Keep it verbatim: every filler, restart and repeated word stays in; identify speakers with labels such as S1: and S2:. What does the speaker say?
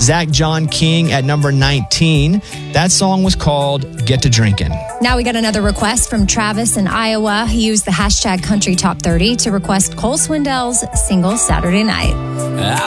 S1: Zach John King at number nineteen. That song was called Get to Drinking.
S2: Now we got another request from Travis in Iowa. He used the hashtag Country Top thirty to request Cole Swindell's single Saturday Night.